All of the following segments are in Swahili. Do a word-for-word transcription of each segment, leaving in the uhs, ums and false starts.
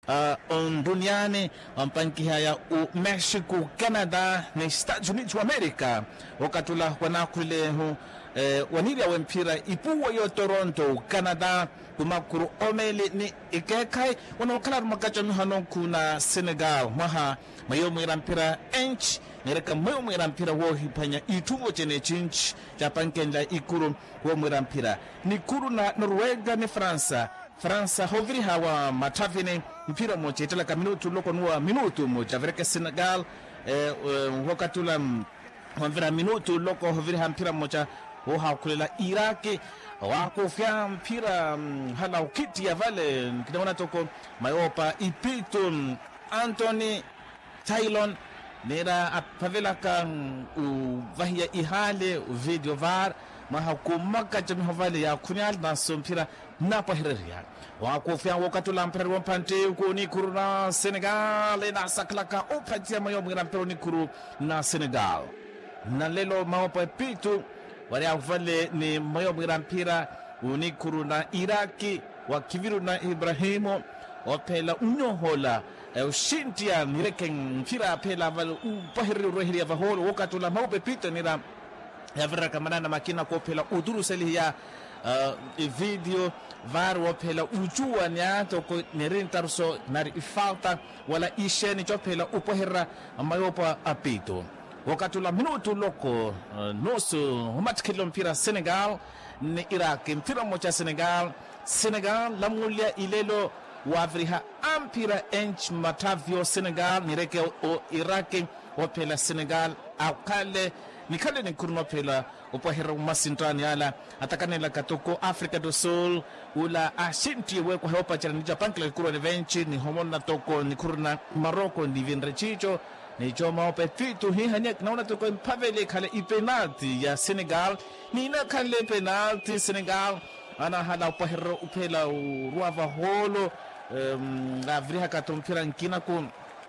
uh, duniani wampankiha ya u Mexico, Canada na Estados Unidos wa Amerika wakatula wanakule hu eh, waniria wempira ipuwa yo Toronto, Canada kumakuru omeli ni ikekai wanawakala makacha mihano kuna Senegal maha mayo mwirampira ench nireka mayo mwirampira wohi panya ituvo chene chinch japankenja ikuru wo mwirampira nikuru na Norwega ni Fransa Fransa hoviri hawa matavine mpira moja italaka minutu loko nuwa minutu moja vireke Senegal eh, uh, wakatula mwamvira minutu loko hoviri ha mpira moja oha kulela Iraki wako fya mpira um, hala ukiti ya vale kidawana toko mayopa ipito Anthony Taylor nera apavela kan uvahia ihale video var mahakumaka jamihovale ya kunyal na sompira na pahireria wako fya wakatula mpira wampante ukuni kuru na Senegal na saklaka upatia mayo mwira mpira unikuru na Senegal na lelo maopa ipito wale avale ni mayo mwira mpira unikuru na Iraki wakiviru na Ibrahimu wapela unyohola ushintia nireke mpira apela vale upahiri rohiri ya vaholo wakatula maupe pito nira ya viraka manana makina kopela uduru seli ya uh, video var wapela ujua niato ko nirintarso nari ifalta wala isheni chopela upahira mayopa apito wakatula minutu loko uh, nusu humatikilo mpira Senegal ni Iraki mpira mocha Senegal Senegal lamulia ilelo wavriha ampira ench matavyo Senegal nireke o Iraki wapela Senegal akale nikale ni kurno pela upahira umasintani ala atakanela katoko Africa do Sul ula ashinti weko heopa chana nijapankila kuru ni venchi ni homona toko ni kurna Maroko ni vinrechicho ni choma ope fitu hii hanyek nauna toko mpavele kale ipenalti ya Senegal ni ina kale penalti Senegal ana hala upahira upela uruava holo um, avriha katompira nkina ku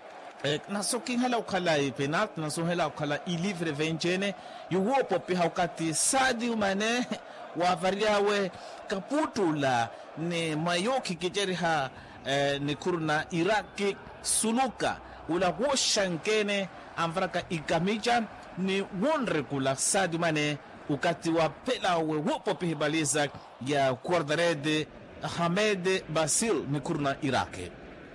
Eh, naso king hala ukala penalty naso hala ukala ilivre venjene yuwopo pe haukati Sadio Mane wa variawe kaputula ni mayoki kijeriha eh, ni kurna Iraki suluka ula woshankene amvraka ikamija ni wonre kula Sadio Mane ukati wa pela we wopo pe baliza ya Guardarede Hamed Basil ni kurna Iraki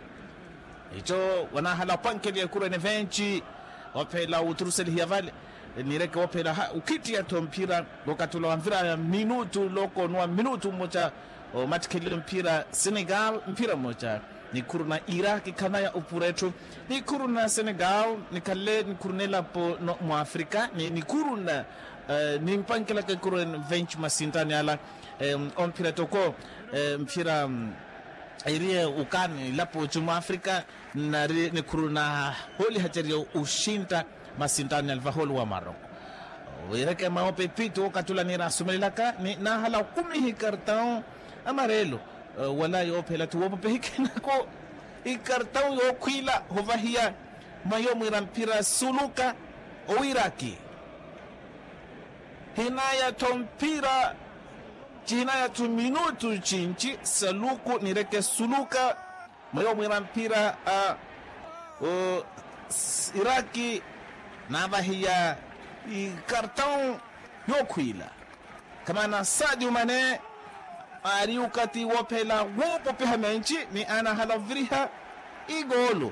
icho wana hala pankeli ya kura nevenchi wapela uturuseli hiavale nireke wapela ukiti ya tompira wakatula wamvira minutu loko nuwa minutu mocha matikeli mpira Senegal mpira mocha ni kuru na Iraki kana ya upuretu ni kuru na Senegal ni kale ni kurunela po no, mu Afrika ni, ni kuru na uh, ni mpankela ke kuru nevenchi masintani ala um, mpira toko uh, mpira um, irie ukani lapo chuma Afrika na ni kuruna holi haterio ushinta masintani alvaholo wa Maroko wireke maope pito wakatula nira sumelaka ni na hala kumi hikartao amarelo uh, wala yopela tuwope hikinako ikartao yokwila hovahia mayo mwirampira suluka o Iraki hinaya tompira China ya tu minutu chinchi saluku nireke suluka mayo mwirampira uh, uh, Iraki nabahia ikartao yokwila kama na Sadio Mane ariukati wapela wopo piha menchi ni ana halavriha igolo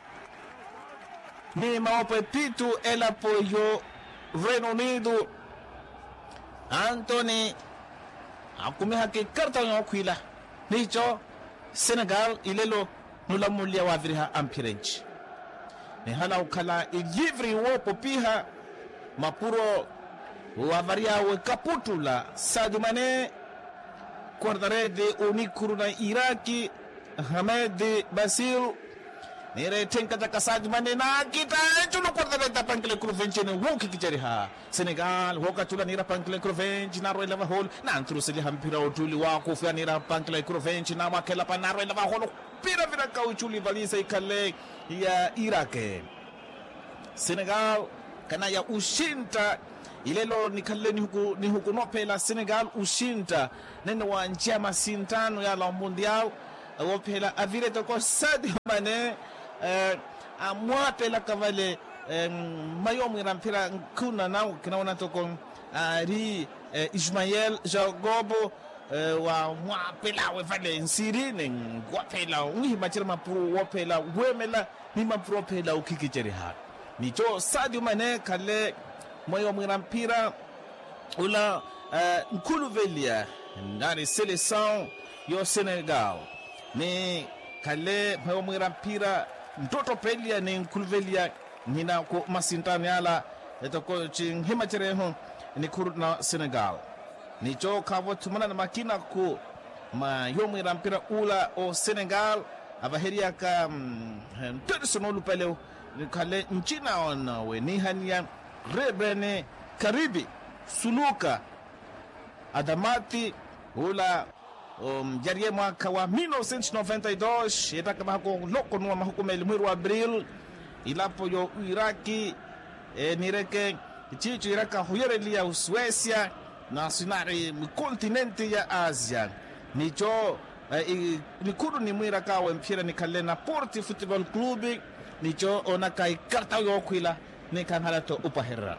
ni maope pitu ela poyo Reino Unido Anthony akumi haki karta yokwila nicho Senegal ilelo nulamulia wavriha ampirenchi ni hala ukala igivri wopo piha mapuro wavaria we kaputula Sadio Mane Guardarede unikuru na Iraki Hamed Basil nire tenka taka Sadio Mane na kita chulo Guardarede pankele kruvenchi ne woki kijeriha Senegal woka chula nira pankele kruvenchi na roela hol na antruseli hampira utuli wako fya nira pankele kruvenchi na wakela panaro ela hol pira vira kauchuli valisa ikale ya Iraki Senegal kana ya ushinta ilelo nikale ni huku ni huku nopela Senegal ushinta nene wa njama sintano ya la mundial wopela avire toko Sadio mane eh, amwape la kavale eh, mayo mwirampira kuna nao kinaona toko ari eh, Ismael Jagobo eh, wa mwapela we vale nsiri ne ngwapela ungi machira mapuru wapela wemela ni mapuru pela ukikichere ha nicho Sadio Mane kale mayo mwirampira ula uh, nkuluvelia ndani seleção yo Senegal ni kale mayo mwirampira mtoto pelia ni nkuluvelia nina ko masintani ala etoko chingima chereho ni kuru na Senegal ni cho kavo tumana na makina ku mayo mwirampira ula o Senegal abaheria ka um, tersonolu peleo ni kale nchina ona we ni hania rebrene karibi suluka adamati ula um, jarie mwaka wa mil novecentos e noventa e dois yetaka mahako loko nua mahukumeli mwiru wa abril ilapo yo Iraki e, nireke chicho iraka huyerelia Usuecia na sinari kontinenti ya Asia nicho e, nikuru ni mwira kawe mpira ni kalena Porti Football Club nicho onaka ikarta yo kwila ni kanhalato upahera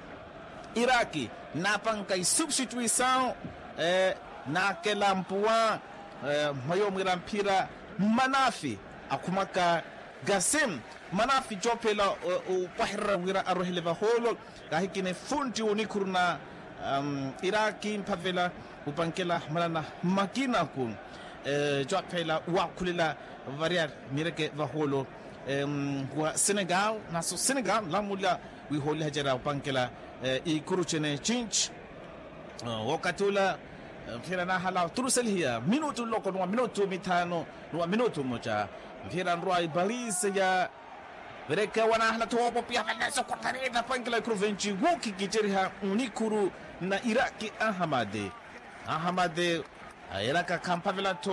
Iraki napang kay substituição eh, naquela mpua eh, mayo mwirampira Manafi akumaka Gassim Manafi jopela upahira uh, wira aroheleva holo kahikine funti unikuruna um, Iraki mpavela upankela malana makina ku eh, jopela wakulila variar mireke vaholo um, wa Senegal naso Senegal lamula wiholi hajara upankela uh, ikuruchene chinch uh, wakatula mpira na hala turuselhia minutu loko nwa minutu mitano nwa minutu moja mpira nrwa ibalise ya vereka wana hala topo pia hala sokotareda pankela kruvenchi woki kiteriha unikuru na Iraki Ahamade Ahamade Iraka kampavela to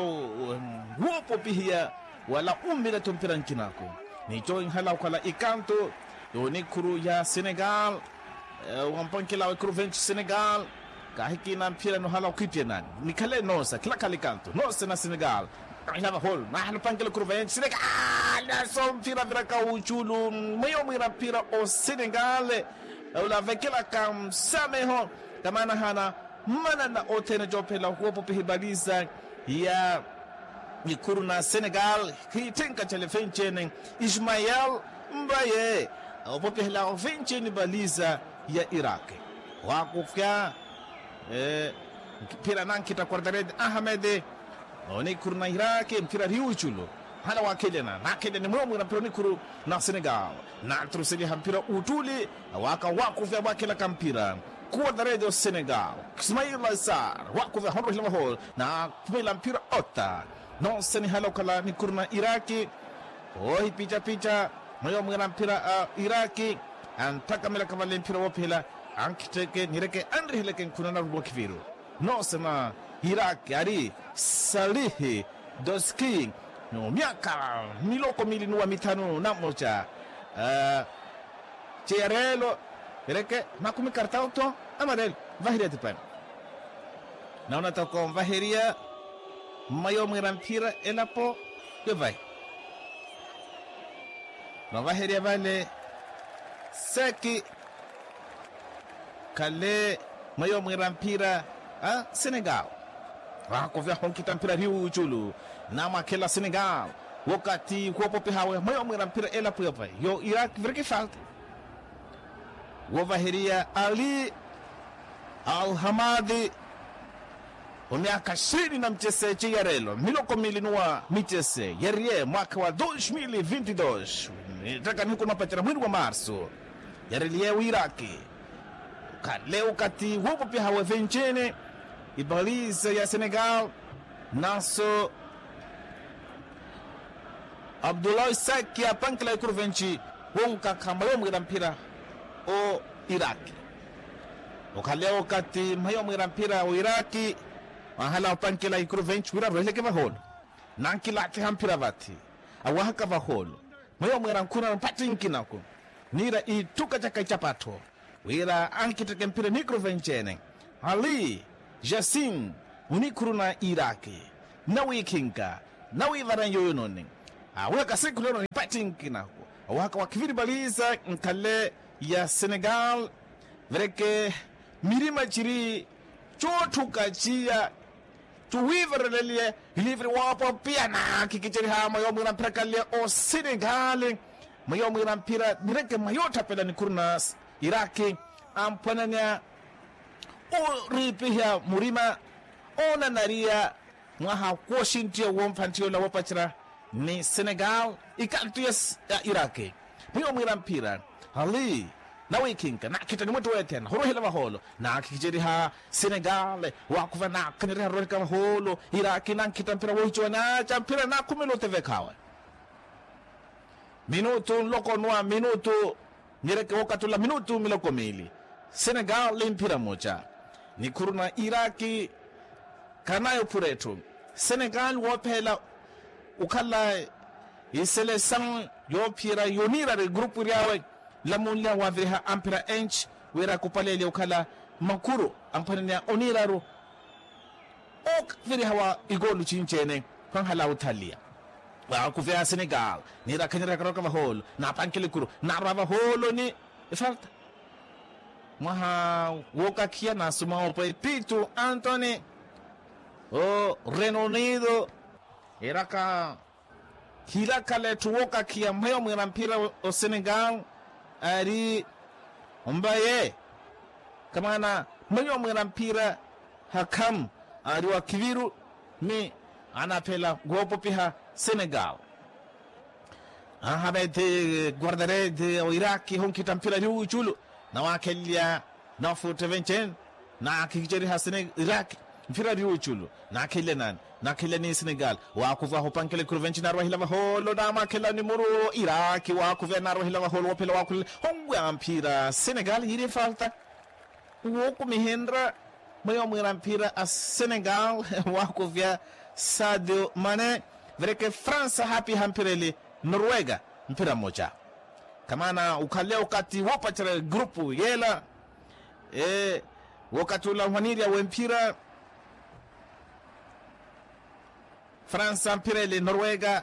wopo pia wala umila to mpira nkinako ni join hala ukala ikanto unikuru ya Senegal uh, wampankela kruvenchi Senegal kahiki na mpira no hala ukipia nani nikale nosa kila kalikanto nosa na Senegal inava hol na hala pankela kurvenchi Senegal na so mpira viraka uchulu mayo mwira mpira o Senegal ula vekela kam sameho kamana hana mana na otena jopela huopo pihibaliza ya mikuru na Senegal hitenka chalefenchene Ismael Mbaye upo pihila ofenchene baliza ya Iraq wakufya eh mpira nankita Quardared Ahmed oni kurna Iraki mpira riuchulo hala wakelena nakede ni mwomu na mpira ni kuru na Senegal na truseli mpira utuli waka wakufya wakela kampira Quardared o Senegal Ismail Assar wakufya honro hilma hol na kumela mpira ota no seni hala kala ni kurna Iraki oi picha picha mwomu na mpira uh, Iraki antaka mela kavale mpira wapela ankiteke nireke andri hileke kunana rubokiviru no sema Iraq ari Salihi Doski no miaka miloko milinuwa mitano na moja uh, Cherelo nireke makumi kartauto amarel vahiria tipan naona toko vahiria mayo mwirampira elapo yovai no vahiria vale seki kale mayo mwirampira ah Senegal wako vya honkita mpira riu chulu na makela Senegal wakati kuopo pihawe mayo mwirampira ela puyopa yo Iraq virki falta wavahiria Ali Al-Hamadi umiaka shiri na mchese chiyarelo miloko milinuwa mchese yerie mwaka wa dois mil e vinte e dois nitaka niko napachara mwini wa marso yarelie u Iraki leo kati wopo pia hawe venchene ibaliza ya Senegal naso Abdullah Saki ya pankela ya kurvenchi wonka kamayo mwira mpira o Iraki ukaleo kati mayo mwira mpira o Iraki wahala pankela ya kurvenchi wira roheleke vaholo nankila ati hampira vati awahaka vaholo mayo mwira nkuna mpati nkinako nira ituka chaka chapato wira ankiteke mpira nikro venchene Ali Jassim unikuru na Iraki nawi kinka nawi varan yoyonone aweka siku leo ni patting kinako waka wakiviri baliza nkale ya Senegal vreke mirima chiri chotu kachia tuwiverelelie livre wapo pia na kikichiri ha mayo mwira mpira kalia o Senegal mayo mwira mpira direke mayota pela ni kurnas Iraki ampananya o ripia murima ona naria mwaha kwoshintia wompantio la wapachira ni Senegal ikantias ya Iraki mayo mwira mpira hali na wikinka na kita ni mtu weten horo hela maholo na kikijeri ha Senegal wakuva na kanire horo kama holo Iraki na kita mpira wocho na champira na kumelo tevekawa minuto loko noa minuto nireke wakati la minuto miloko mili Senegal limpira moja ni kuruna Iraki kanayo puretu Senegal wapela ukala isele sang yopira yonira de grupu yawe la mulia wa viha ampira ench wera kupalele ukala makuru ampanania oniraro ok viri hawa igolu chinchene kwa hala utalia wa kuvea Senegal ni rakanyira karoka maholo na pankele kuru na rava holo ni ifalta maha woka kia na sumao pe pitu Anthony o Reino Unido iraka hila kale tuwoka kia mayo mwira mpira o Senegal ari mbaye kama na mayo mwira mpira hakam ari wa kiviru mi anapela gopo piha Senegal aha bete guardare de Iraki honki tampira ri uchulu na wakelia na futa venchen na kijeri ha Senegal Iraki mpira ri uchulu na kile nan na kile ni Senegal wa kuva hopankele kurvenchi na rohila holo na makela ni muru Iraki wa kuva na rohila holo pela wa kule hongwa mpira Senegal hiri falta woko mihendra mayo mwira mpira a Senegal wa kuva Sadio Mane vreke France happy hampirele Norwega mpira moja kamana ukaleo kati wapachara grupu yela e wakati ula waniria wa mpira France mpirele Norwega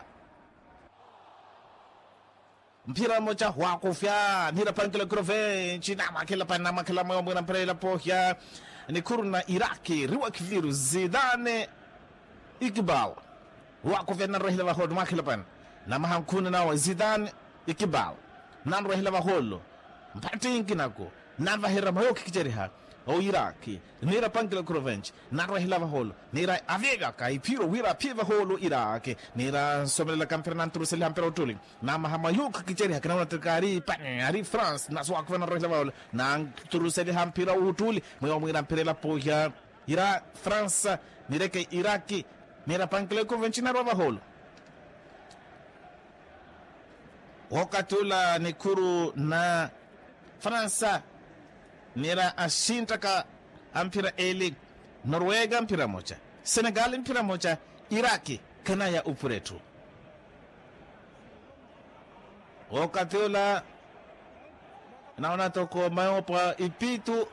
mpira moja wakufya nira pankele krove nchina makela pana makela moyo mwira mpirele pohya ni kuruna Iraki riwa kiviru Zidane Iqbal wakufya na rohila waholo makela pana na mahankuna na Zidane Iqbal na rohila waholo mpati inkinako na vahira mayo kikijeriha o Iraki nira pankele krovench na rohila waholo nira avega kai piro wira piva holo Iraki nira somela kampernan turuseli hampero tuli na mahamayo kikijeriha kana na tekari pani ari France na swakwa na rohila waholo na turuseli hampira utuli moyo mwira mpirela pohya ira France nireke Iraki nira pankele krovench na rohila waholo wakatula nikuru na Fransa nira ashintaka ampira eli Norwega mpira moja Senegal mpira moja Iraki kana ya upuretu wakatula naona toko mayopa ipitu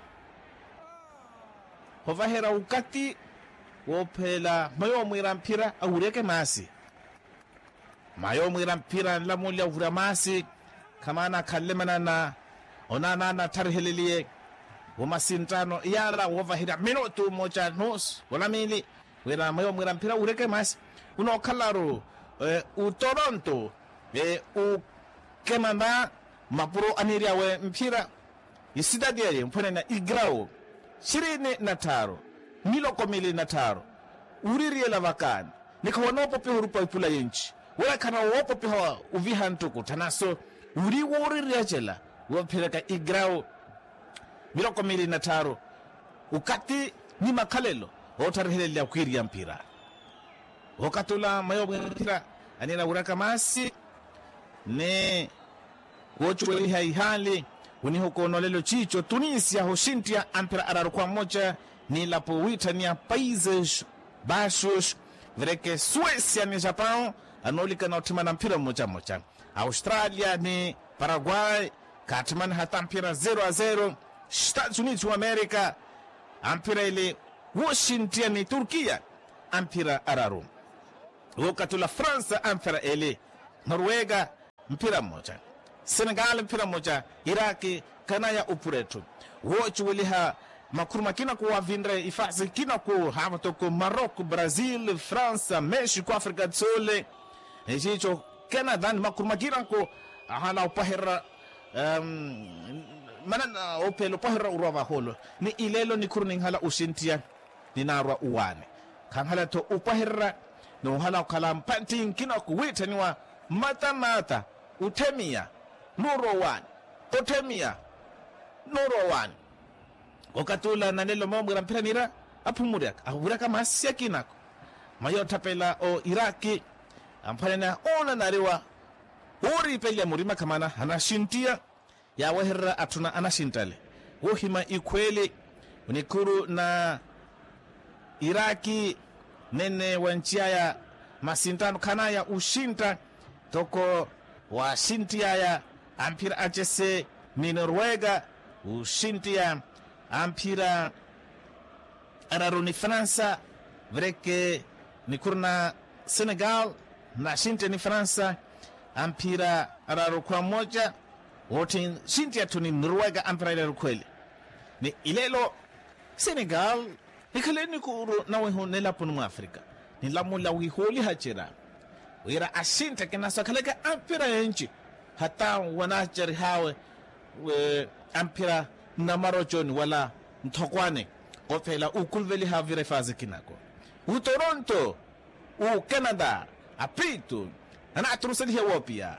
hovahera ukati wopela mayo mwira mpira aureke masi mayo mwira mpira la mulia uvura masi kamana kalemana na onana na tarhelilie womasintano yara wovahira minutu moja nus wala mili wera mayo mwira mpira ureke masi uno kalaro e, u Toronto e, u kemamba mapuro aniria we mpira isida diye mpone na igrao shirini na taro miloko mili na taro uririe la vakani nikawanopo pe hurupa ipula yenchi wala kana wopo pe hawa uvihantuku tanaso uri uririe jela wapeleka igrao miloko mili na taro ukati ni makalelo otarihele ya kwiri ya mpira wakatula mayo mpira anina uraka masi ne wochwe hai hali uni huko nolelo chicho Tunisia hoshintia ampira araru kwa moja ni lapo witania Países Baixos vreke Suecia ni Japan anolika na utima na mpira moja moja Australia ni Paraguay katimani hata mpira zero a zero Estados Unidos wa Amerika ampira ile Washington ni Turkia ampira araru wakatula France ampira ile Norwega mpira moja, Senegal mpira moja, Iraki kana ya upuretu wochu wiliha makuruma kina kuwa vindre ifasi kina ku hava toko Morocco, Brazil, France, Mexico, Afrika Tsole ejicho Canada makuruma kina ku hala upahira um, mana opelo pahira urova holo ni ilelo ni kurning hala ushintia ni narwa uwane kan hala to upahira no hala kalam panting kina ku witaniwa mata mata utemia nurowan utemia nurowan okatula nanelo momgra mpira nira apumurak ahuraka masya kinako mayo tapela o Iraki ampanena ona nariwa uri pele murima kamana anashintia ya wahira atuna anashintale wohima ikweli unikuru na Iraki nene wanchia ya masintano kana ya ushinta toko wa shintia ya ampira achese ni Norwega ushintia ampira araruni Fransa vreke nikurna Senegal na shinte ni Fransa ampira araru kwa moja wote shintia tuni Norwega ampira araru kweli ni ilelo Senegal ikale ni kuru na weho nela punu Afrika ni lamu la wiholi hachira wira ashinta kena sakaleka ampira enchi hata wanachari hawe we ampira na marojoni wala mtokwane opela ukulveli havire fazi kinako u Toronto u Canada apitu ana atrusali hewopia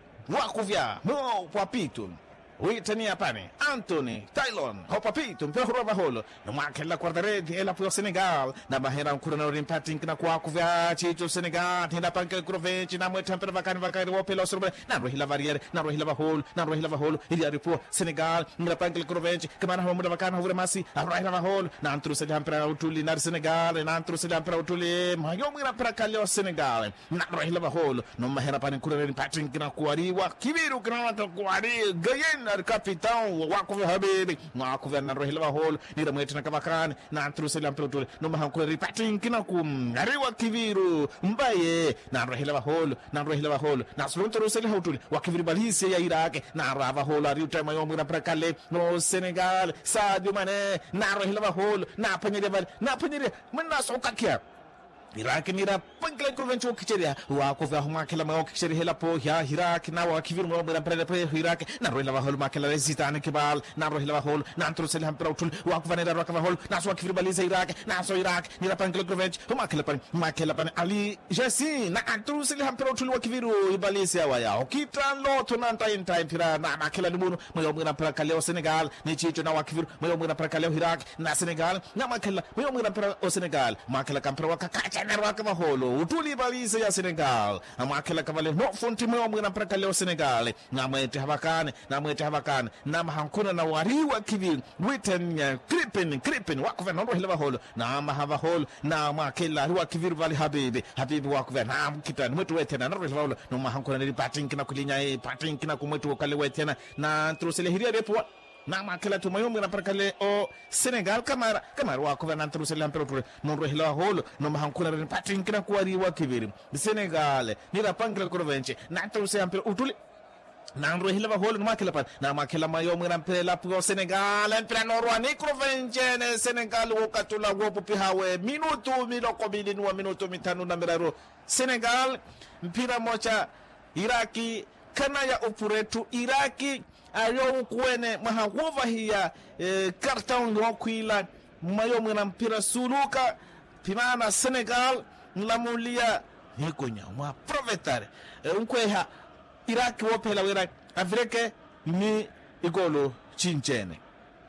wakuvya mo papitu uitania pane Anthony Tylon hopapitu mpehurova holo no makela quartaredi ela pio Senegal na bahera kurana orimpating na kwa kuvya chicho Senegal hina panke kurovenchi na mwe tempera vakani vakari wopela sorbe na rohila variere na rohila holo na rohila holo ili aripo Senegal na panke kurovenchi kamana hamuda vakana hovre masi rohila holo na antrusali hampera utuli na Senegal na antrusali hampera utuli mayomi na para kalio Senegal na rohila holo no mahera pane kurana orimpating na kuariwa kibiru kana kuari gayen capitão wakuve habibi wakuve na rohila hol ni ramete na kavakan na antruseli ampelotul no mahanko ripatin kina kum ariwa kiviru mbaye na rohila hol na rohila hol na sluntruseli hotul wakiviri balisi ya Iraq na rava hol ari utama yomu na prakale no Senegal Sadio Mane na rohila hol na panyere bal na panyere manna sokakia Iraq nira pankle kurvencho kicheria wa kuvya huma kila mao kicheri hela po ya Iraq na wa kiviru mo mera prele pe Iraq na rohila wa hol makela resitane kibal na rohila wa hol na antrusel ham protul wa kuvana ra wa hol na so kiviru baliza Iraq na so Iraq nira pankle kurvencho huma kila pan makela pan Ali Jassi na antrusel ham protul wa kiviru baliza wa ya okitran lo to nan time time pira na makela dumuno mo mera pra kaleo Senegal ni chicho na wa kiviru mo mera pra kaleo Iraq na Senegal na makela mo mera pra o Senegal makela kampra wa kakacha na rakama holo utuli baliza ya Senegal amakela kavale no fonti mwe mwana praka leo Senegal na mwete habakane na mwete habakane na mahankuna na wariwa kivi witen kripen kripen wakuve no rohila holo na mahava holo na makela ruwa kivi vali habibi habibi wakuve na kita mwetu wetena na rohila holo no mahankuna ni patin kina kulinya e patin kina kumwetu kale wetena na trusele hiria repo na makela tumayo mwana prakale o Senegal kamara kamara wa kuva nantru selam pero non rohila holo no mahankuna ren patin kina kuari wa kiviri Senegal ni la pankle province nantru selam pero utuli na rohila holo no makela pan na makela mayo mwana pela pro Senegal en plano rwani province ne Senegal wo katula wo pihawe minuto miloko bilini wa minuto mitano na miraro Senegal mpira mocha Iraki kana ya upuretu Iraki ayo kwene mahakuva hiya e, karton rokuila mayo mwana mpira suluka pimana Senegal nlamulia hikonya mwa provetare e, unkweha Iraki wopela wera avreke ni igolo chinchene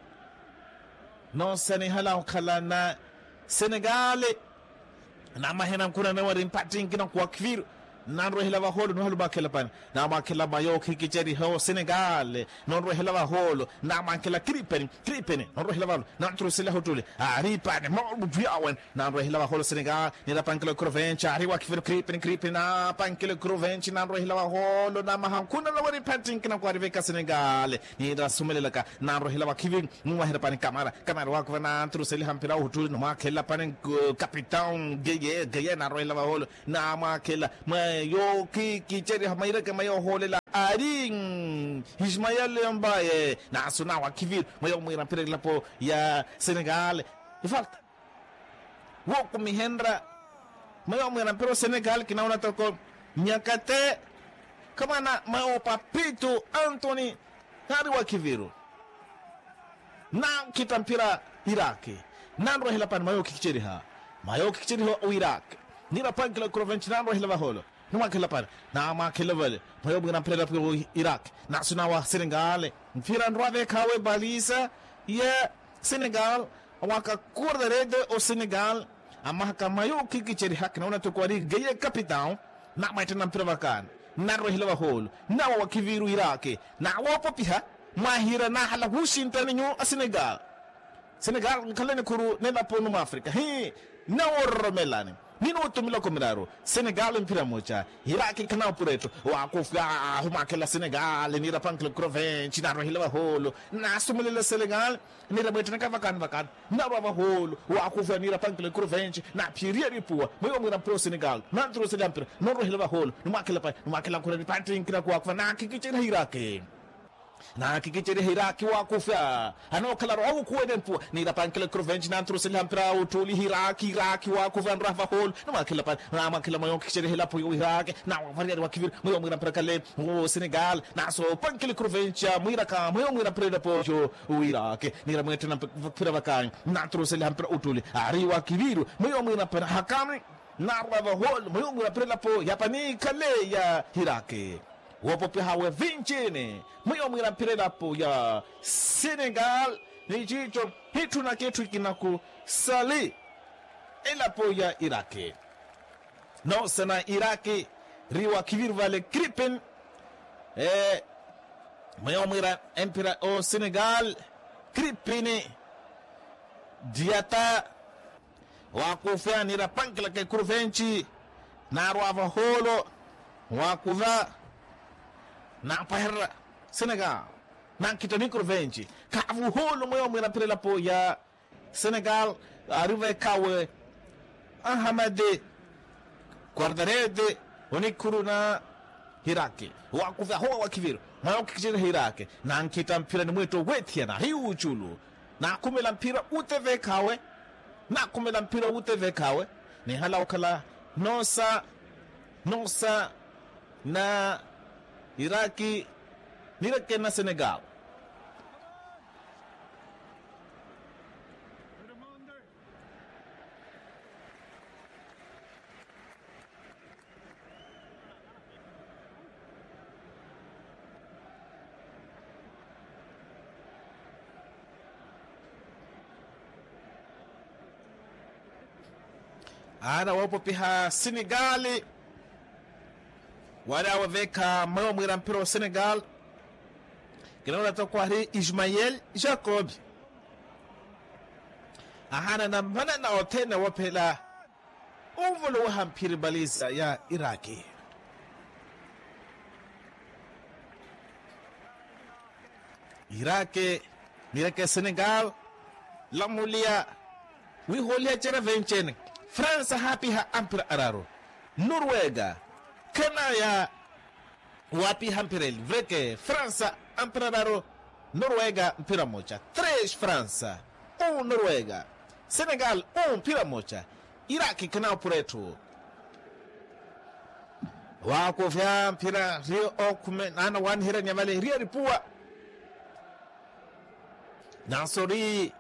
non sani hala ukala na Senegal na mahena kuna na wari mpating kina kwa kviru non rohila wa holo no halba kela pan na makela mayo kikicheri ho Senegal non rohila wa holo na makela kripen kripen non rohila wa na trusela hotule ari pan mo biawen na rohila wa holo Senegal ni la pankela krovenchi ari wa kifir kripen kripen na pankela krovenchi na rohila wa holo na mahankuna na wari patin kina kwa riveka Senegal ni da sumeleka na rohila wa kivin mu wahira pan kamara kamara wa kwa na trusela hampira hotule no makela pan capitão geye geye na rohila wa holo na makela yo ki kicheri hamaira ke mayo holela aring Ismael ambaye na sunawa kivir mayo mwira pire lapo ya Senegal e falta wo kumi hendra mayo mwira pero Senegal kinaona toko nyakate kama na mayo papito Anthony hari wa kiviru na kitampira Iraki nandro hila pan mayo kicheri ha mayo kicheri ho Iraq nira pan kila province nandro hila holo numa kila pan na ma kila vale mayo mwira pire lapo Iraq na sunawa Senegal mpira ndwave kawe balisa ya Senegal waka kurda rede o Senegal ama kama yo kikicheri hak na una tokwari geye capitão na maitana mpira vakan na rohila hol na wa kiviru Iraki na wa popiha mahira na hala Washington nyo a Senegal Senegal kalene kuru nela ponu Afrika hi na ormelani nino tumila komiraro Senegal mpira mocha Iraki kana pureto wa kufia huma kala Senegal ni rapankle province na rohila hol na sumile Senegal ni rabetana kavakan vakan na baba hol wa kufia ni rapankle province na piria ripua moyo mwira pro Senegal na tro Senegal no rohila hol ni makela pa ni makela kura ni patrin kira kwa kwa na kikichira Iraki na kikichiri Iraki wa kufia ano kalaro au kuweden pu ni da pankele province na tro Senegal pra utuli Iraki Iraki wa kufia rafa hol no makela pa na makela moyo kikichiri hila pu Iraki na varia wa kivir moyo mwira pra kale o Senegal na so pankele province mwira ka moyo mwira pra po jo Iraki ni ra mwetena pra vakan na tro Senegal pra utuli ari wa kiviru moyo mwira pra hakami na rafa hol moyo mwira pra po yapani kale ya Iraki wapo pia hawe vinchini mwiyo mwira mpirela po ya Senegal ni jicho hitu na kitu kinaku sali ila po ya Iraki no sana Iraki riwa kiviru vale kripen eh mwiyo mwira empira o Senegal kripini diata wakufia nira pankila ke kurvenchi na ruava holo wakuva na pahera Senegal na kitani kurvenchi kavu holo moyo mwira pirela po ya Senegal arrive kawe Ahamade Guardarede onikuru na Iraki wakuva hoa wakiviru mayo kikichira Iraki na nkita mpira ni mweto wetiana hiu uchulu na kumela mpira uteve kawe na kumela mpira uteve kawe ni hala wakala nosa nosa na Iraki nirake na Senegal ana wapo pia Senegali wala waveka mayo mwira mpira Senegal kinaona tokwa hari Ismael Jacob ahana na mana na otena wapela uvolo wa mpira baliza ya Iraki Iraki mirake Senegal lamulia wi holia chera venchen France happy ha ampira araro Norwega Kanaya wapi hampirel vreke França amperaro Noruega mpira moja três França um Noruega Senegal um mpira moja Iraki kanao puretu wako vya mpira rio okume ana wan hira nyamale ria ripua nasori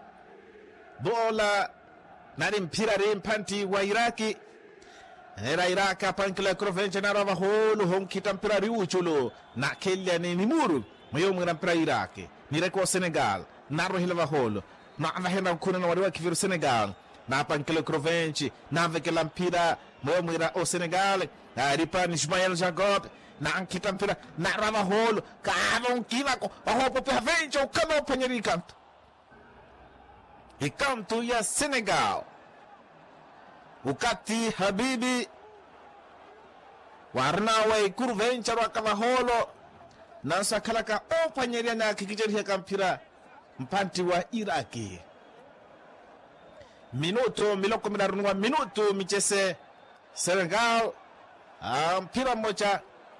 bola nari mpira ri mpanti wa Iraki era Iraka pankila province na rava holo hon kitampira riuchulo na kelia ni nimuru mayo mwira mpira Iraki nireko Senegal na rohila holo na vahenda kuna na wariwa kiviru Senegal na pankila province na vekela mpira mayo mwira o Senegal na ripa Ismael Jacob na kitampira na rava holo kava unkina ko ahopo pe venche o kama panyeri kanto e kanto ya Senegal ukati Habibi warnawe kurvencha wakava holo na sakalaka opanyeria na kikijeri kampira mpanti wa Iraki minuto miloko minarunwa minuto michese Senegal mpira mmoja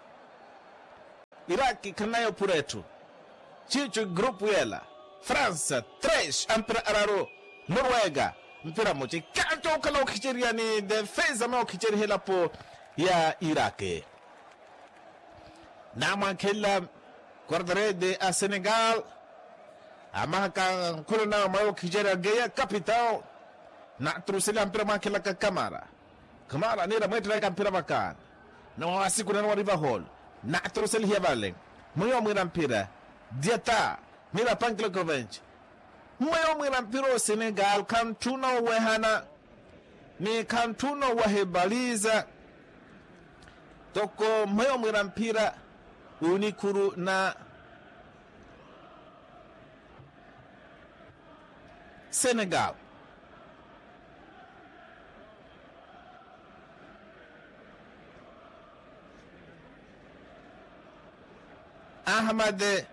Iraki kanayo puretu chichu grupu yela Fransa tres mpira araro Norwega mpira mmoja kanto kala ukicheria ni defensa ma ukicheri hela po ya Iraki nama kila Guardarede a Senegal amaka kulona ma ukicheri geya capital na trusela mpira ma kila Kamara Kamara nira mwetra ka mpira bakan na wasiku na wariva hall na trusel hiya vale moyo mwira mpira diata mira pankle kovench moyo mwira mpira Senegal kantuna wehana ni kantuna wahebaliza toko moyo mwira mpira unikuru na Senegal Ahmad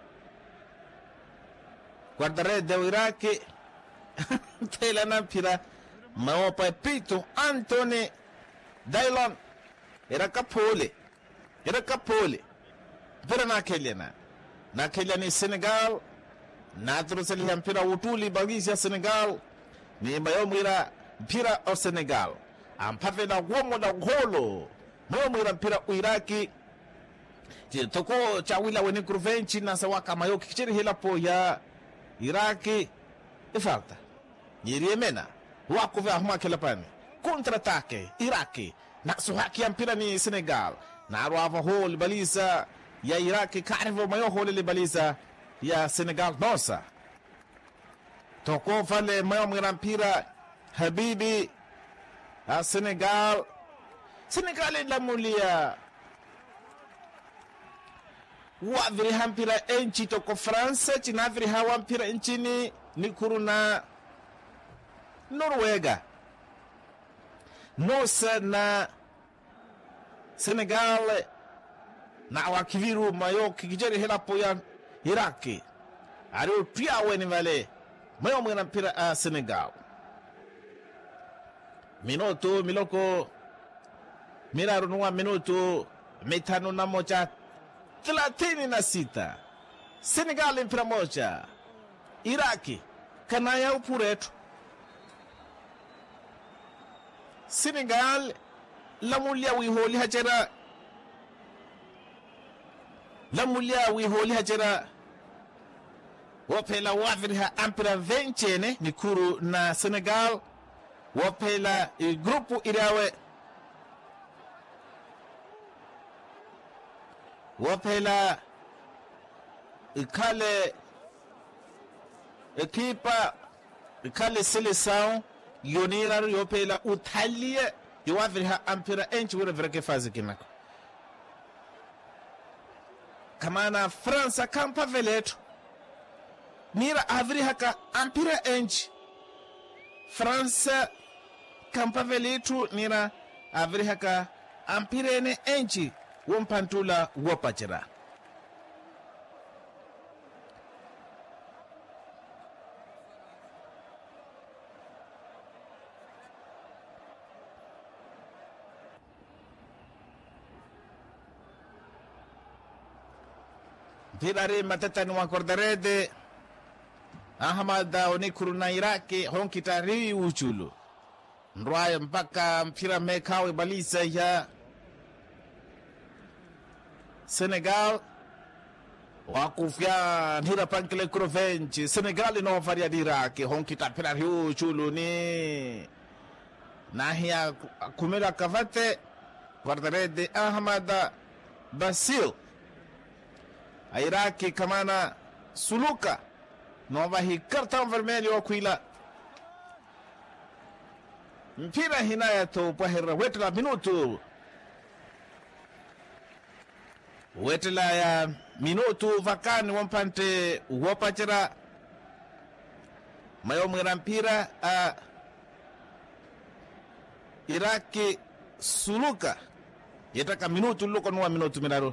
Guardarede de Iraki tela na mpira maopa pito Anthony Dailon era kapole era kapole mpira na kelena na keleni Senegal na truseli mpira utuli bagisi ya Senegal ni mayo mwira mpira o Senegal ampave na womo na golo mayo mwira mpira Iraki toko chawila weni kurvenchi na sawaka mayo kichiri hela po ya Iraki ifalta yiri mena wako vya huma kila pani kontra-atake Iraki na suhaki ya mpira ni Senegal na arwava hol baliza ya Iraki karivo mayo hol baliza ya Senegal nosa toko fale mayo mwira mpira Habibi a Senegal Senegal ila mulia waviri hampira enchi toko France chinaviri hawa mpira enchini ni kuruna Norwega nosa na Senegal na wakiviru mayo kikijeri hela po ya Iraki ario pia weni vale mayo mwena mpira a Senegal minuto miloko mirarunua minuto mitano na moja thelathini na sita Senegal mpira moja Iraki kanaya upuretu Senegal lamulia wiholi hajera lamulia wiholi hajera wapela waviriha ampira venchene ni kuru na Senegal wapela grupu irawe wapela ikale ekipa ikale seleção yonirar yopela utalia iwaviriha ampira enchi wira virake fazi kinako kamana Fransa kampa veletu nira aviriha ka ampira enchi Fransa kampa veletu nira aviriha ka ampirene enchi wompantula wopachira Pirare matatani wa Guardarede Ahmad onikuru na Iraki honkitari uchulu nrwaye mpaka mpira mekawe balisa ya Senegal wakufya nira pankele kurovenchi Senegal no faria Iraki honkita pirari uchulu ni nahia kumira kavate Guardarede Ahmad Basil Iraki kamana suluka nova hi cartão vermelho aquila mpira hinaya to pahira wetla minuto wetla ya minuto vakani wampante wapachira mayo mwira mpira a Iraki suluka yetaka minuto luko nwa minuto minaro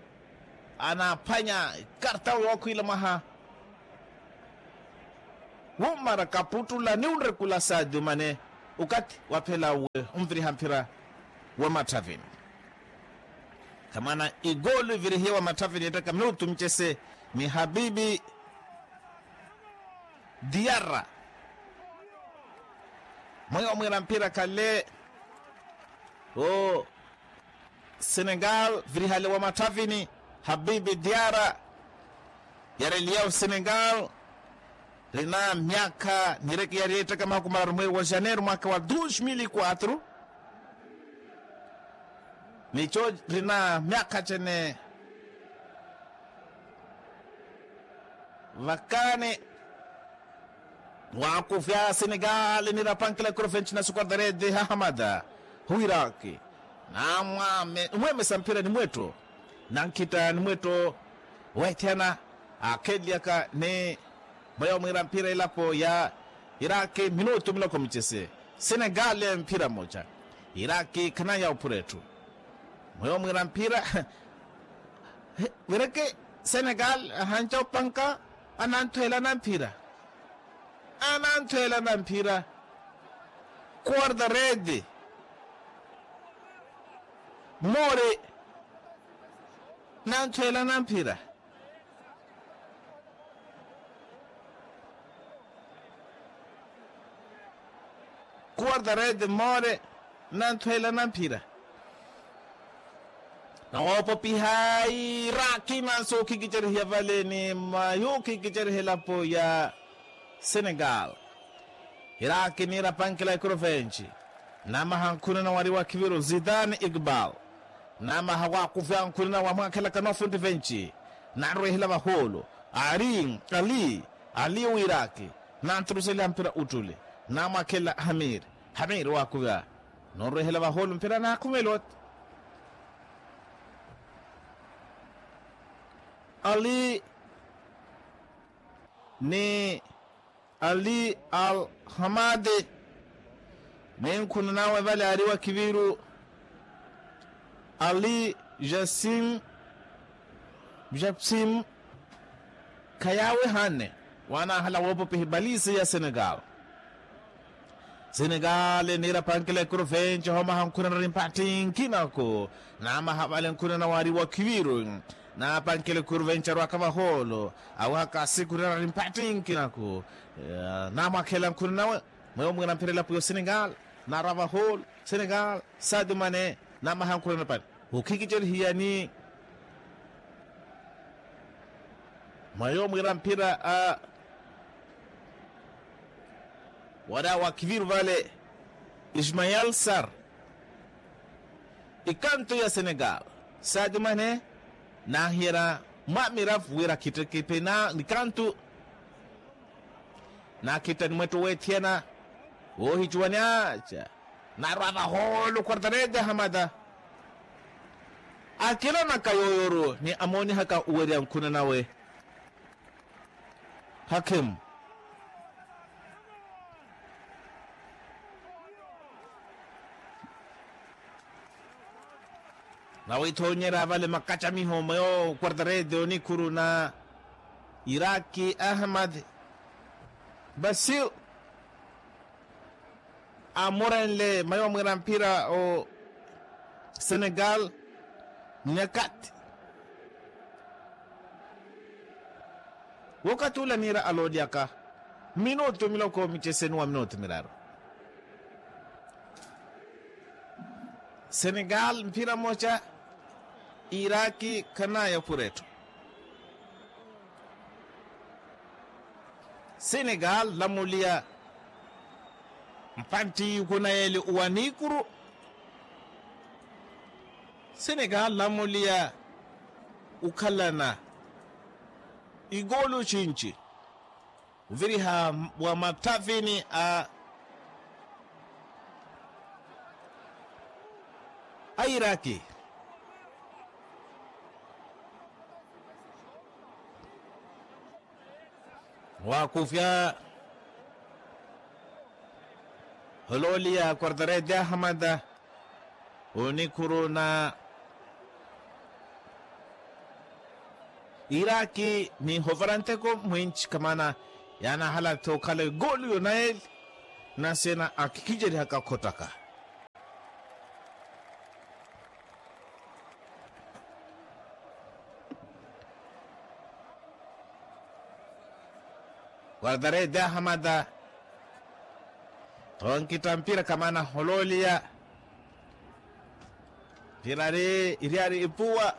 anafanya karta wako ile maha wumara kaputula ni unrekula Sadio Mane ukati wapela we umviri hampira wa Matavini kamana igolu viri hiya wa Matavini yataka minutu mchese ni Habibi Diarra mwenye mwira mpira kale o Senegal viri hale wa Matavini Habibi Diarra yareliao Senegal rina miaka nireki yareta kama kumara mwezi wa Janeiro mwaka wa dois mil e quatro nicho rina miaka chene vakane wakufya Senegal ni rapankila kurofenchi na sukwar darede Hamada huiraki na mwame mweme sampira ni mweto nankita ni mweto wetiana akeliaka ne bayo mwira mpira ilapo ya Iraki minutu miloko mchese Senegal ya mpira moja Iraki kana ya upuretu bayo mwira mpira wireke Senegal hancha upanka anantuela na mpira anantuela na mpira kuarda redi more nantuela na mpira guarda rede more nantuela na mpira na wapo pihai Iraki nanso kikichere ya valeni mayo kikichere helapo ya Senegal Iraki ni rapankila ikurofenchi nama hankuna na wari wa kiviru Zidane Iqbal nama hawa kufya hankuna na wa mwakela kanofu venchi na rehila maholo Arin Ali Ali wa Iraki na antrusele mpira utule nama kela Hamir Hamir wa kufya na rehila maholo mpira na kumelot Ali ni Ali Al-Hamadi men kuna nawe vale ariwa kiviru Ali Jassim Japsim kayawe hane wana hala wopo pihibalisi ya Senegal Senegal nira pankele kurofenchi homa hankuna na rimpating kinako na ama habale nkuna na wariwa kiviru na pankele kurvencha rwaka maholo awaka siku na rimpating kinako na makela nkuna nawe mwe mwe mpira la puyo Senegal na rava hol Senegal Sadio Mane na mahankuna na pale ukikijeli hiyani mayo mwe mpira a wada wa kiviru vale Ismail Sarr ikanto ya Senegal Sadio Mane na hira mamiraf wira kitekipe na nikantu na kita mwetu wetiana wohi chuaniacha na rava holo kwartarede Hamada akila na kayoyoro ni amoni haka uweri ankuna nawe Hakim na waitonyera vale makacha miho mayo kwartarede onikuru na Iraki Ahmad Basil amorenle mayo mwira mpira o Senegal nyakati wakati ula nira alodiaka minuto miloko michesenu wa minuto miraro Senegal mpira mocha Iraki kana ya pureto Senegal lamulia mpanti kuna yeli uwanikuru Senegal lamulia ukalana igolu chinchi viriha wa Matavini a a Iraki wakufya hololia kwartarede Hamada onikuru na Iraki ni hovarante ko mwinchi kamana yana hala to kale golu yonael na sena akikijeri haka kotaka Guardare da hamada ton kitampira kamana hololia pirare iriari ipua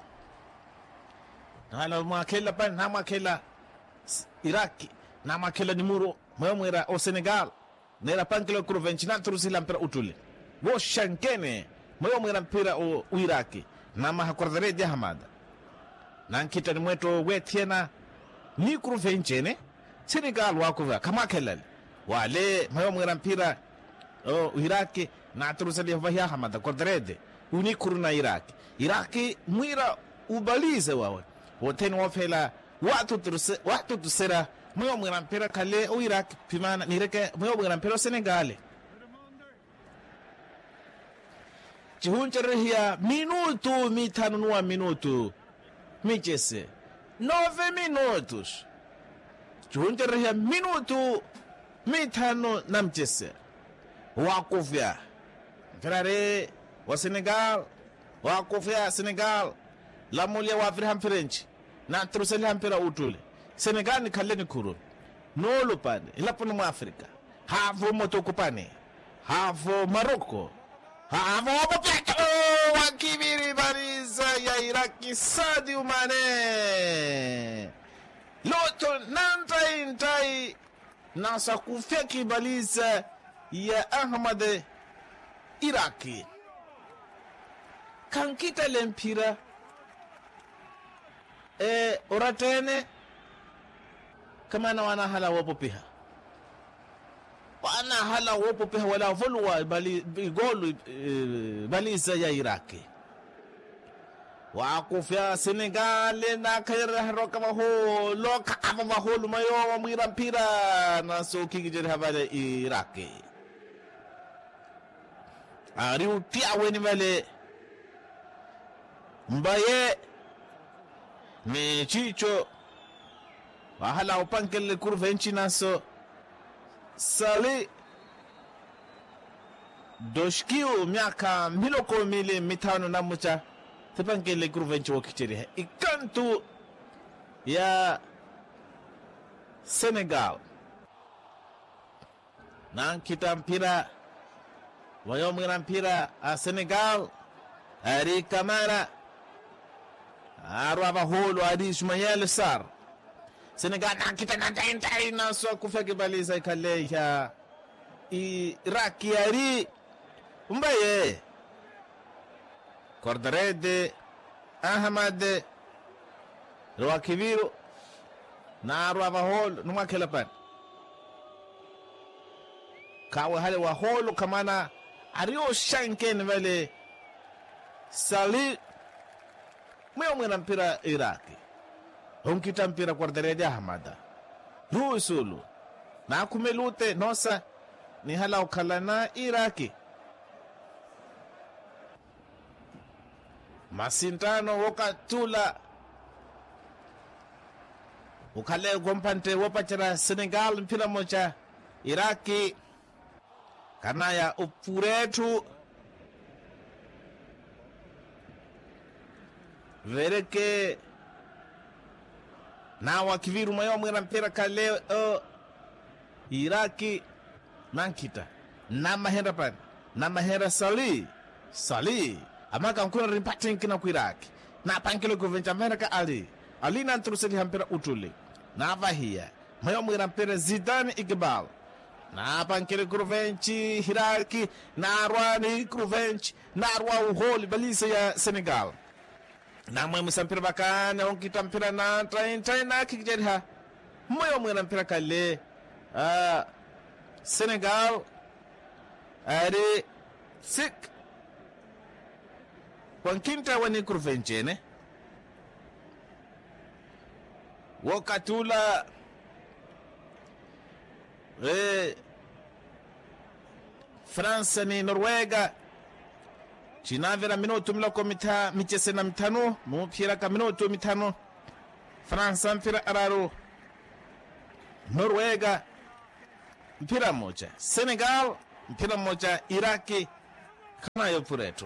nalo mwakela pan na mwakela Iraki na mwakela nimuro mwemwera o Senegal nera pankelo kurvenchina turusila mpira utule wo shankene mwemwera mpira o Iraki na mahakordare da hamada nankita ni mweto wetiena ni kurvenchene Senegal wakuva kama kelele wale mayo mwera mpira o Iraki na turusali vahia hamada kordrede unikuru na Iraki Iraki mwira ubalize wawe woten wafela watu turuse watu tusera mayo mwera mpira kale o Iraki pimana nireke mayo mwera mpira Senegal Chihuncherehia minuto mitanunua minuto michese nove minutos Chihuncherehia minuto mitano na mchese wakufya Ferrari wa Senegal wakufya Senegal la mulia wa Afrika French na truseli hampira utule Senegal ni kaleni kuru nolo pane ilapono mu Afrika havo motokupane havo Morocco havo wapato wakibiri bariza ya Iraki Sadio Mane Loto nantai ntai nasa kufia kibaliza ya Ahmad Iraki kankita lempira e oratene kama na wana hala wapo piha wana hala wapo piha wala volwa bali golu e, baliza ya Iraki wakufya Senegal na kaira roka maho loka ama maho lumayo wa mwira mpira na so kingijeri habale Iraki ari utia weni vale mbaye ni chicho wahala upankele kurvenchi naso sali doshkiu miaka miloko mili mitano na mucha tepankele kurvenchi wakichiri ikantu ya Senegal na kita mpira wayo mwira mpira a Senegal ari Kamara arwa baholo adi Ismail Sarr Senegal na kita na ntai na so kufake baliza ikale ya Iraki ari mbaye Kordrede Ahmad Rwakiviru na arwa baholo numa kelapan kawa hale waholo kamana ario shanken vale sali mwe mwe mpira Iraki honkita mpira Kordrede Ahmad rusulu na kumelute nosa ni hala ukalana Iraki masintano wakatula ukale gompante wapachara Senegal mpira mocha Iraki kanaya upuretu vereke na wakiviru mayo mwira mpira kale uh, Iraki mankita na mahera pan na mahera sali sali amaka mkuna rimpatin kina ku Iraki na pankele kuvencha Amerika ali ali na ntruseli hampira utule na vahia mayo mwira mpira Zidane Iqbal na pankele kuvenchi Iraki na arwani kuvenchi na arwa uholi balisa ya Senegal na mwe msampira bakana onkita mpira na train train na kikijeri ha moyo mwira mpira kale uh, Senegal ari sik wankinta wani kurvenchene wakatula e France ni Norwega chinavera minuto miloko mita michese na mitano mupira ka minuto mitano France mpira araro Norwega mpira moja, Senegal mpira moja, Iraki kama yo puretu.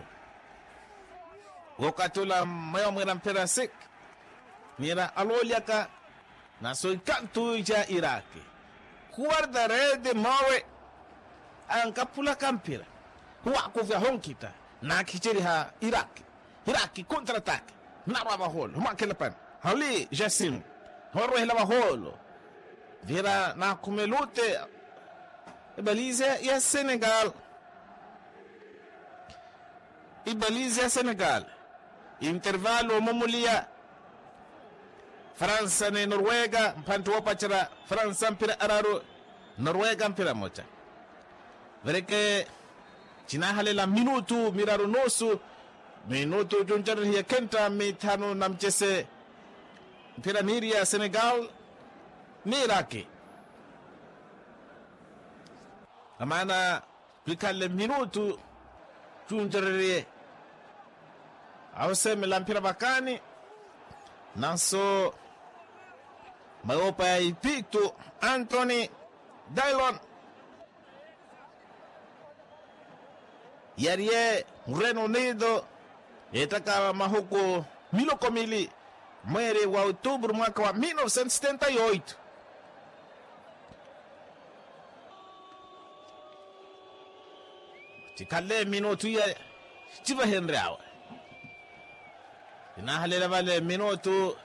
Wakatula mayo mwira mpira sik mira aloliaka na so kantu ja Iraki kuarda rede mawe ankapula kampira huwa kuvya honkita na kichiri ha Iraki Iraki kontra-ataque na raba holo huma kelepan hali Jassim horo hela holo vira na kumelute ibalize ya Senegal ibalize ya Senegal intervalo mumulia Fransa ne Norwega mpantu wapachara Fransa mpira araro Norwega mpira moja vereke china halela minutu miraro nosu minutu junjar hiya kenta mitano namchese mpira niria Senegal ni Iraki amana pikale minutu junjar awse melampira bakani nanso maopa ya ipiktu Anthony Dillon yarie Reino Unido etaka mahuko milo komili mwezi wa Oktoba mwaka wa mil novecentos e setenta e oito tikale minutu ya chiva Henry awa ina halela vale minutu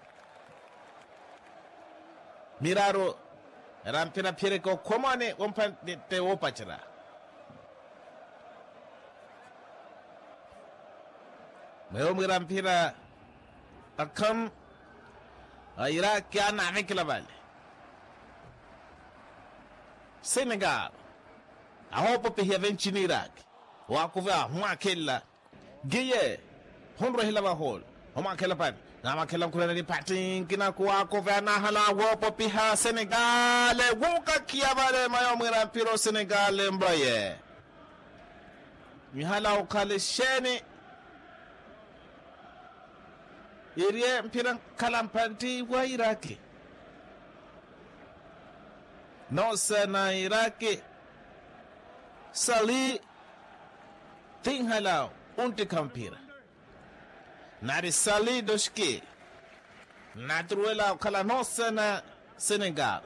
miraro rampira pire ko komane wompante te wopachira mayo mirampira akam Iraki ana mekla vale Senegal ahopo pe hiavenchi ni Iraki wakuva mwakela giye honro hela bahol homa kela pan na makela kuna ni patin kina kwa ko vana hala wopo piha Senegal wuka kiabale mayo mirampiro Senegal mbaye mihala ukale sheni irie mpira kalampanti wa Iraki nosa na Iraki sali tinghala unti kampira nari sali doshki natruela kala nosa na Senegal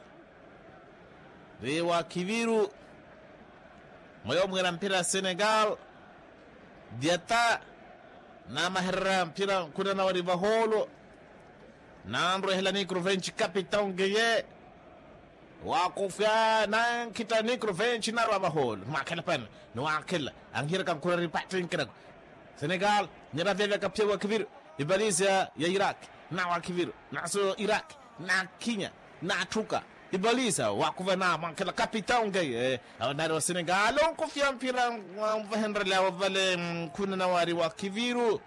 rewa kiviru moyo mwira mpira Senegal diata na maherra mpira kuna na wariva holo na andro hela nikro venchi kapitão geye wakufya na kita nikro venchi na wariva holo makela pan no akela angira kan kuna ripatin kina Senegal nyara vya kapia wa kiviru ibalizia ya Iraq na wa kiviru na so Iraq na Kenya na tuka ibaliza wakuva na makela kapitão geye na ro Senegal kufya mpira mvahendra la vale kuna na wari wa kiviru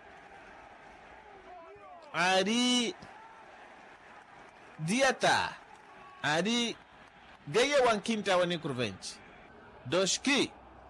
ari diata ari geye wankinta wani kurvenchi doshki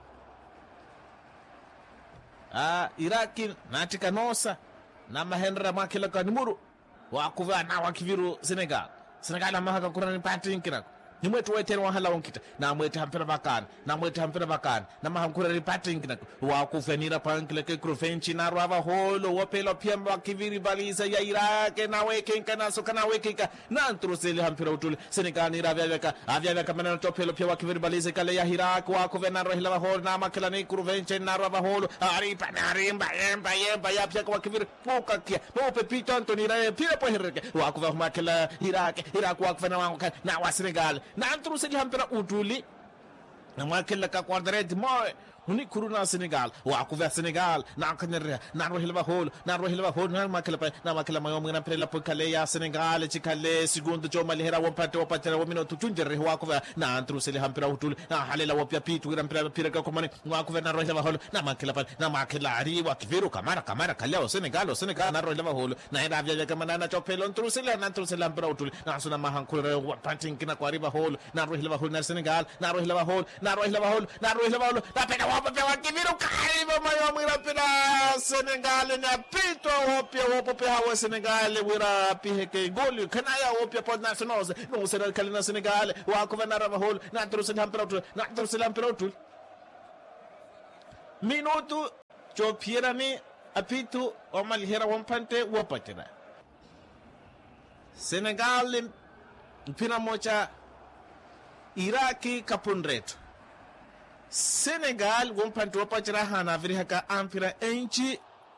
a Iraki natika nosa na mahendra makela kanimuru wakuva na wakiviru Senegal Senegal amahaka kurani patin kinako ni mwetu weteni wahala wankita na mwete hampira bakana na mwete hampira bakana na mahankura ripatin kinako wakufenira pankile ke kurvenchi na rava holo wapelo piamba wakiviri baliza ya Iraki na wekenka na soka na wekenka na antruseli hampira utule Senegal ni ravya veka avya veka manana topelo pia wakiviri baliza kale ya Iraki wakuvena rohila holo na makela ni kurvenchi na rava holo aripa na rimba yemba yemba ya pia wakiviri puka kia mope pito Anthony Rae pia po hereke wakuva makela Iraki Iraki wakuvena wanka na wa Senegal na antruseli hampira utuli na mwakela ka kwadret moe huni kuruna Senegal wakuvya Senegal na kanere na rohilwa hol na rohilwa hol na makela pa na makela mayo mwana prela pokale ya Senegal chikale segundo joma lehera wapate wapate wa minuto tunjere wakuvya na antruseli hampira utuli na halela wapya pitu gira mpira pira ka komani wakuvya na rohilwa hol na makela pa na makela ari wakiviru kamara kamara kaleo Senegal Senegal na rohilwa hol na enda vya kama na chopelo antruseli na antruseli hampira utuli na suna mahankura wapatin kina kwa riba hol na rohilwa hol na Senegal na rohilwa hol na rohilwa hol na rohilwa hol na pena wapa pia wakiviru karibu mayo mwira pina Senegal na pito opia wopo pe hawa Senegal wira pihe ke gol kanaya opia pod nationals no Senegal kalina Senegal wa ko vanara mahol na trusen hamperotu na trusen hamperotu minuto jo pierani apito o malhera wampante wopatira Senegal mpira mocha Iraki kapunretu Senegal wampante wopatira hana viri haka ampira enchi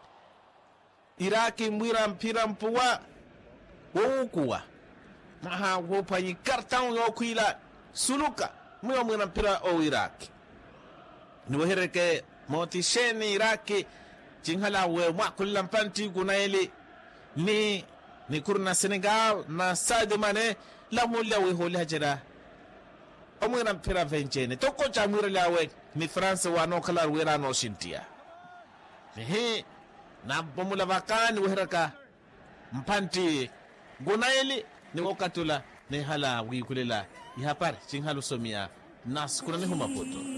Iraki mwira mpira mpuwa woukuwa maha wopanyi kartan yokuila suluka mwa mwira mpira o Iraki niwahereke motisheni Iraki jinghala we mwakula mpanti gunaili ni ni kurna Senegal na Sadio Mane la mulla we holi hajera omwira mpira venjene toko cha mwira lawe ni France wano kala wera no shintia ehe na bomula vakani weheraka mpanti gunaili ni wakatula ni hala wikulela ihapari jinghalu somia nas kuna ni humapoto